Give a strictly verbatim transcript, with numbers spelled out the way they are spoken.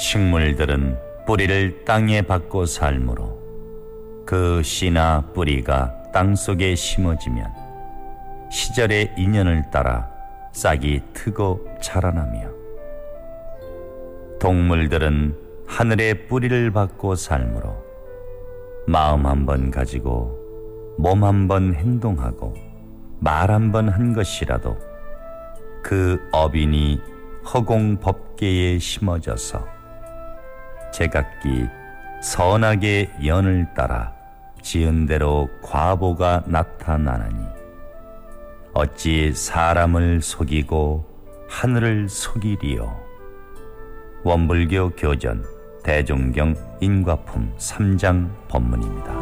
식물들은 뿌리를 땅에 박고 살므로 그 씨나 뿌리가 땅속에 심어지면 시절의 인연을 따라 싹이 트고 자라나며, 동물들은 하늘의 뿌리를 받고 살므로 마음 한 번 가지고 몸 한 번 행동하고 말 한 번 한 것이라도 그 어빈이 허공 법계에 심어져서 제각기 선하게 연을 따라 지은 대로 과보가 나타나나니 어찌 사람을 속이고 하늘을 속이리요. 원불교 교전 대종경 인과품 삼 장 법문입니다.